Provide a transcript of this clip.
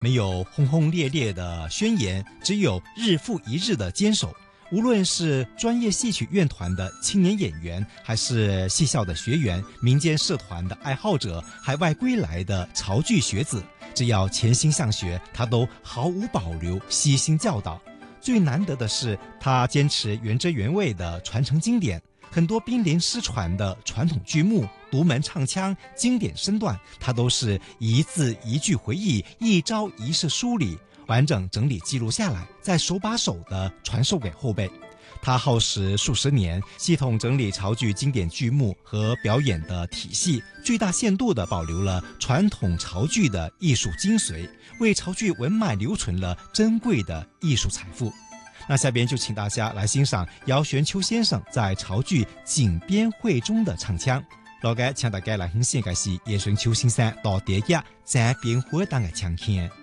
没有轰轰烈烈的宣言，只有日复一日的坚守。无论是专业戏曲乐团的青年演员，还是戏校的学员、民间社团的爱好者、海外归来的潮剧学子，只要潜心向学，他都毫无保留，悉心教导。最难得的是，他坚持原汁原味的传承经典，很多濒临失传的传统剧目、独门唱腔、经典身段，他都是一字一句回忆，一招一式梳理，完整整理记录下来，再手把手地传授给后辈。他耗时数十年，系统整理潮剧经典剧目和表演的体系，最大限度地保留了传统潮剧的艺术精髓，为潮剧文脉留存了珍贵的艺术财富。那下边就请大家来欣赏姚玄秋先生在潮剧《井边会》中的唱腔。老嘅請大家來欣賞嘅是姚玄秋先生到第一《井邊會》當嘅唱腔。